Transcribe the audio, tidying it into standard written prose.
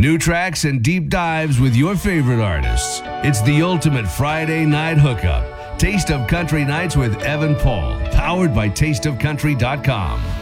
New tracks and deep dives with your favorite artists. It's the ultimate Friday night hookup. Taste of Country Nights with Evan Paul, powered by tasteofcountry.com.